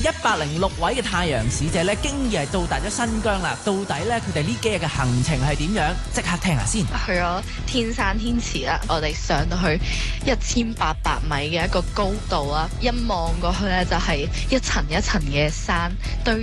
106位嘅太陽使者咧，經已係到達咗新疆啦。到底咧佢哋呢幾日嘅行程係點樣？即刻聽下先。 去咗天山天池啦，我哋上到去1800米嘅一個高度啦，一望過去咧就係一層一層嘅山堆